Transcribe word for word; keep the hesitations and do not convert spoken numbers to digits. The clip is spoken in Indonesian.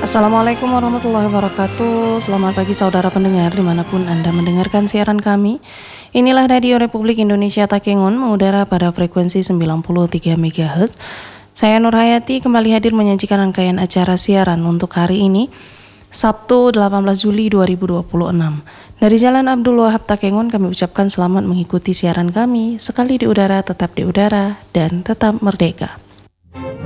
Assalamualaikum warahmatullahi wabarakatuh. Selamat pagi saudara pendengar dimanapun Anda mendengarkan siaran kami. Inilah Radio Republik Indonesia Takengon mengudara pada frekuensi sembilan puluh tiga megahertz. Saya Nur Hayati kembali hadir menyajikan rangkaian acara siaran untuk hari ini, Sabtu delapan belas Juli dua ribu dua puluh enam. Dari Jalan Abdul Wahab Takengon kami ucapkan selamat mengikuti siaran kami. Sekali di udara, tetap di udara, dan tetap merdeka.